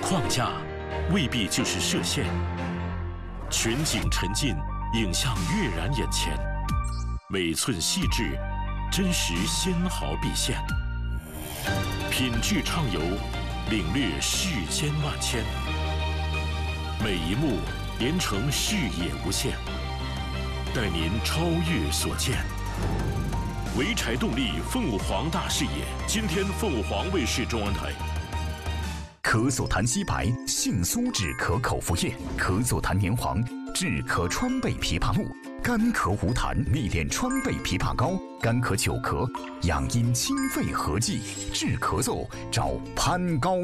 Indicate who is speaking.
Speaker 1: 框架未必就是射线，全景沉浸，影像跃然眼前，每寸细致，真实纤毫毕现，品质畅游，领略世间万千，每一幕连成视野无限，带您超越所见。潍柴动力凤凰大视野，今天凤凰卫视中文台。
Speaker 2: 咳嗽痰烯白性苏止咳口服液，咳嗽痰黏黄治咳川贝枇杷露，干咳无痰历练川贝枇杷膏，干咳久咳养阴清肺和剂，治咳嗽找潘高。